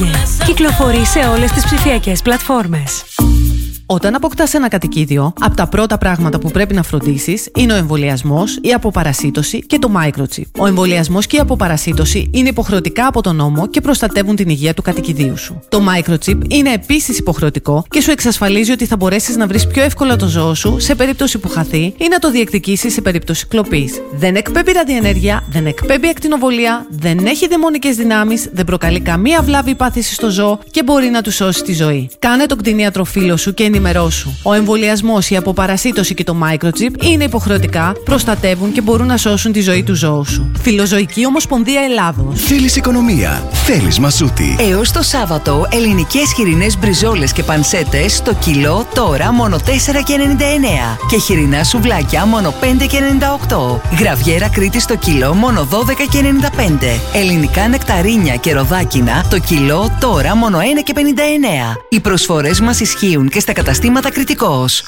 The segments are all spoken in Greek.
Target. Κυκλοφορεί σε όλες τις ψηφιακές πλατφόρμες. Όταν αποκτάς ένα κατοικίδιο, από τα πρώτα πράγματα που πρέπει να φροντίσεις είναι ο εμβολιασμός, η αποπαρασίτωση και το microchip. Ο εμβολιασμός και η αποπαρασίτωση είναι υποχρεωτικά από τον νόμο και προστατεύουν την υγεία του κατοικιδίου σου. Το microchip είναι επίσης υποχρεωτικό και σου εξασφαλίζει ότι θα μπορέσεις να βρεις πιο εύκολα το ζώο σου σε περίπτωση που χαθεί ή να το διεκδικήσεις σε περίπτωση κλοπής. Δεν εκπέμπει ραδιενέργεια, δεν εκπέμπει ακτινοβολία, δεν έχει δαιμονικές δυνάμεις, δεν προκαλεί καμία βλάβη ή πάθηση στο ζώο και μπορεί να του σώσει τη ζωή. Κάνε τον κτηνίατρο φίλο σου και ενημερώσου. Ο εμβολιασμός, η αποπαρασίτωση και το microchip είναι υποχρεωτικά, προστατεύουν και μπορούν να σώσουν τη ζωή του ζώου σου. Φιλοζωική Ομοσπονδία Ελλάδος. Θέλεις οικονομία, θέλεις μασούτη. Έως το Σάββατο, ελληνικές χοιρινές μπριζόλες και πανσέτες στο κιλό τώρα μόνο 4,99 και χοιρινά σουβλάκια μόνο 5,98. Γραβιέρα Κρήτη στο κιλό μόνο 12,95. Ελληνικά νεκταρίνια και ροδάκινα το κιλό τώρα μόνο 1,59. Οι προσφορές μας ισχύουν και στα καταστήματα Κρητικός.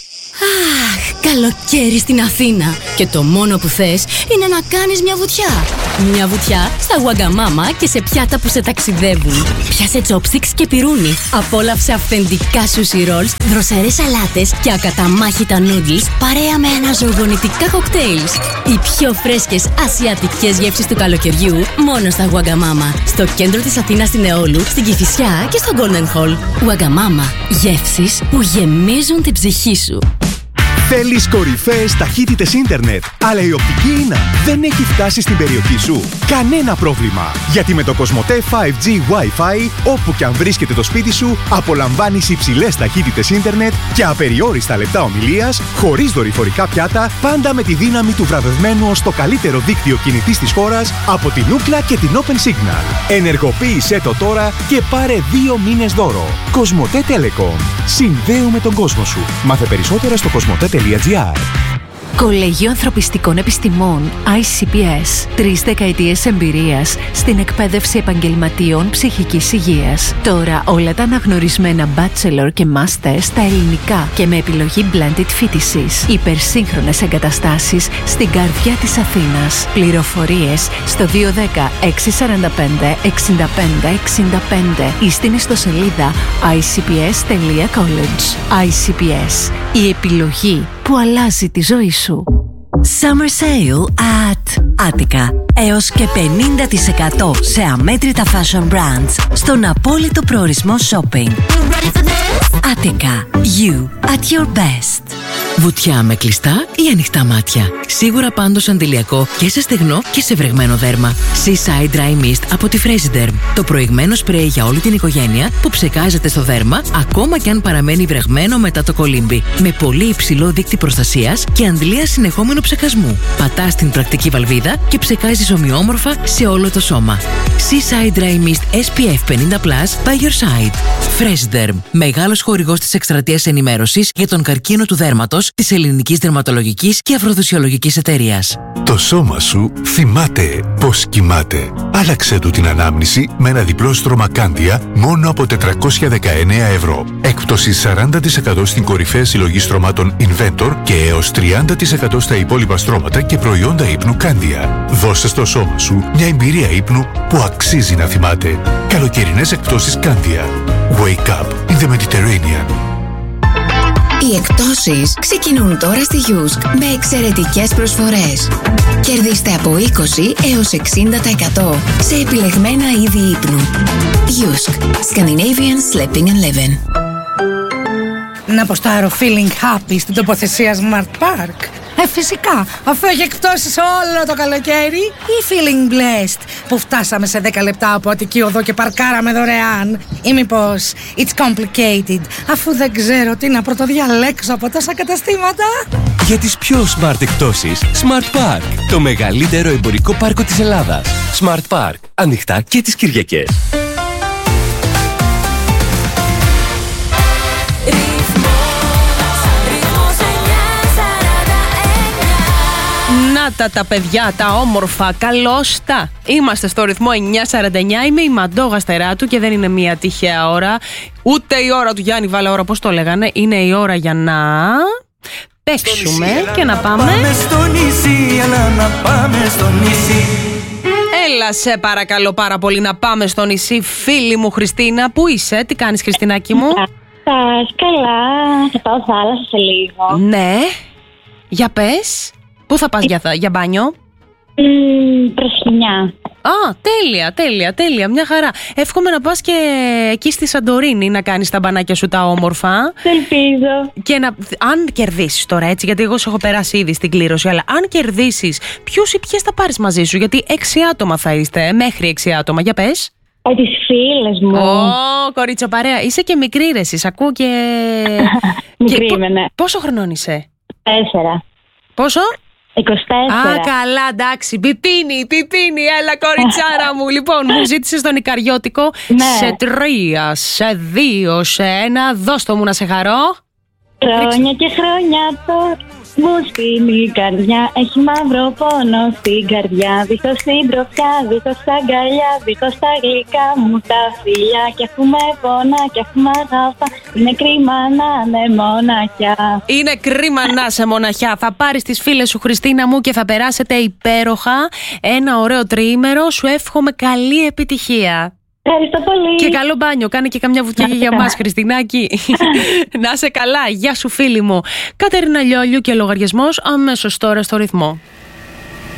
Αχ, καλοκαίρι στην Αθήνα. Και το μόνο που θες είναι να κάνεις μια βουτιά. Μια βουτιά στα Wagamama και σε πιάτα που σε ταξιδεύουν. Πιάσε chopsticks και πιρούνι. Απόλαυσε αυθεντικά sushi rolls, δροσερές σαλάτες και ακαταμάχητα noodles παρέα με αναζωογονητικά κοκτέιλς. Οι πιο φρέσκες ασιατικές γεύσεις του καλοκαιριού μόνο στα Wagamama. Στο κέντρο της Αθήνας στην Εόλου, στην Κηφισιά και στο Golden Hall. Wagamama. Γεύσεις που γεμίζουν την ψυχή σου. Θέλεις κορυφαίες ταχύτητες ίντερνετ, αλλά η οπτική ίνα δεν έχει φτάσει στην περιοχή σου? Κανένα πρόβλημα, γιατί με το Κοσμοτέ 5G Wi-Fi, όπου και αν βρίσκεται το σπίτι σου, απολαμβάνεις υψηλές ταχύτητες ίντερνετ και απεριόριστα λεπτά ομιλίας, χωρίς δορυφορικά πιάτα, πάντα με τη δύναμη του βραβευμένου ως το καλύτερο δίκτυο κινητής της χώρας από την Ookla και την Open Signal. Ενεργοποίησέ το τώρα και πάρε 2 μήνες δώρο. Κοσμοτέ Telecom. Συνδέουμε τον κόσμο σου. Μάθε περισσότερα στο κοσμοτέ.gr. Κολέγιο Ανθρωπιστικών Επιστημών ICPS. 3 δεκαετίες εμπειρίας στην εκπαίδευση επαγγελματίων ψυχικής υγείας. Τώρα όλα τα αναγνωρισμένα bachelor και master στα ελληνικά και με επιλογή blended φοιτησης. Υπερσύγχρονες εγκαταστάσεις στην καρδιά της Αθήνας. Πληροφορίες στο 210 645 65 65 ή στην ιστοσελίδα icps.college. ICPS. Η επιλογή που αλλάζει τη ζωή σου. Summer Sale at Attica. Έως και 50% σε αμέτρητα fashion brands στον απόλυτο προορισμό shopping. Attica. You at your best. Βουτιά με κλειστά ή ανοιχτά μάτια. Σίγουρα πάντως αντιλιακό και σε στεγνό και σε βρεγμένο δέρμα. Seaside Dry Mist από τη Fresiderm. Το προηγμένο σπρέι για όλη την οικογένεια που ψεκάζεται στο δέρμα ακόμα και αν παραμένει βρεγμένο μετά το κολύμπι. Με πολύ υψηλό δείκτη προστασίας και αντλία συνεχόμενου ψεκασμού. Πατάς την πρακτική βαλβίδα και ψεκάζεις ομοιόμορφα σε όλο το σώμα. Seaside Dry Mist SPF 50+ by your side. Fresiderm. Μεγάλος χορηγός της εκστρατείας ενημέρωσης για τον καρκίνο του δέρματος της Ελληνικής Δερματολογικής και Αφροδισιολογικής Εταιρείας. Το σώμα σου θυμάται πώς κοιμάται. Άλλαξε του την ανάμνηση με ένα διπλό στρώμα Κάντια μόνο από 419 ευρώ. Έκπτωση 40% στην κορυφαία συλλογή στρωμάτων Inventor και έως 30% στα υπόλοιπα στρώματα και προϊόντα ύπνου Κάντια. Δώσε στο σώμα σου μια εμπειρία ύπνου που αξίζει να θυμάται. Καλοκαιρινές εκπτώσεις Κάντια. Wake up in the Mediterranean. Οι εκπτώσεις ξεκινούν τώρα στη Yusk με εξαιρετικές προσφορές. Κερδίστε από 20 έως 60% σε επιλεγμένα είδη ύπνου. Yusk. Scandinavian Sleeping and Living. Να ποστάρω feeling happy στην τοποθεσία Smart Park. Φυσικά, αφού έχει εκπτώσεις όλο το καλοκαίρι, ή feeling blessed που φτάσαμε σε 10 λεπτά από Αττική Οδό και παρκάραμε δωρεάν, ή μήπως it's complicated αφού δεν ξέρω τι να πρωτοδιαλέξω από τόσα καταστήματα. Για τις πιο smart εκπτώσεις, Smart Park, το μεγαλύτερο εμπορικό πάρκο της Ελλάδας. Smart Park, ανοιχτά και τις Κυριακές. Να τα παιδιά, τα όμορφα, καλώς τα. Είμαστε στο ρυθμό 949, είμαι η Μαντώ Γαστεράτου και δεν είναι μία τυχαία ώρα, ούτε η ώρα του Γιάννη Βαλαώρα, πώς το λέγανε, είναι η ώρα για να παίξουμε και να πάμε. Πάμε στο νησί, έλα να πάμε στο νησί. Έλα σε παρακαλώ πάρα πολύ να πάμε στο νησί, φίλη μου Χριστίνα. Πού είσαι, τι κάνεις Χριστινάκη μου? Καλά, θα πάω θάλασσα σε λίγο. Ναι, για πες. Πού θα πας για μπάνιο? Προσχοινιά. Τέλεια, μια χαρά. Εύχομαι να πας και εκεί στη Σαντορίνη να κάνεις τα μπανάκια σου τα όμορφα. Ελπίζω. Και αν κερδίσεις τώρα, έτσι, γιατί εγώ σε έχω περάσει ήδη στην κλήρωση, αλλά αν κερδίσεις, ποιους ή ποιες θα πάρεις μαζί σου? Γιατί 6 άτομα θα είστε, μέχρι 6 άτομα, για πες. Τις φίλες μου. Κορίτσο παρέα, είσαι και μικρή ρε, σ' ακούω και... Μικρή είμαι, ναι. Πόσο χρονών είσαι? 4. Πόσο? 24. Καλά, εντάξει. Πιπίνι, έλα κοριτσάρα μου. Λοιπόν, μου ζήτησες τον Ικαριώτικο. Ναι. Σε 3, σε 2, σε 1. Δώσ' το μου να σε χαρώ. Χρόνια και χρόνια τώρα μου σπίνει η καρδιά. Έχει μαύρο πόνο στην καρδιά. Δίχως συντροφιά, δίχως αγκαλιά, δίχως τα γλυκά μου τα φιλιά. Και έχουμε πόνα και έχουμε αγάπη. Είναι κρίμα να είναι μοναχιά. Είναι κρίμα να είσαι μοναχιά. Θα πάρεις τις φίλες σου Χριστίνα μου και θα περάσετε υπέροχα ένα ωραίο τριήμερο. Σου εύχομαι καλή επιτυχία. Ευχαριστώ πολύ. Και καλό μπάνιο. Κάνε και καμιά βουτιά για μας, Χριστινάκη. Να είσαι καλά. Γεια σου, φίλη μου. Κατερίνα Λιόλιου και λογαριασμός αμέσως τώρα στο ρυθμό.